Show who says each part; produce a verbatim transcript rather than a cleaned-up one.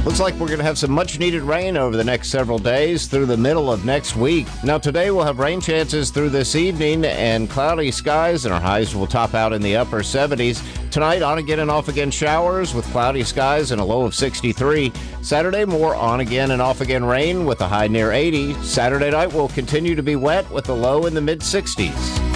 Speaker 1: Looks like we're going to have some much-needed rain over the next several days through the middle of next week. Now, today we'll have rain chances through this evening and cloudy skies, and our highs will top out in the upper seventies. Tonight, on-again and off-again showers with cloudy skies and a low of sixty-three. Saturday, more on-again and off-again rain with a high near eighty. Saturday night will continue to be wet with a low in the mid-sixties.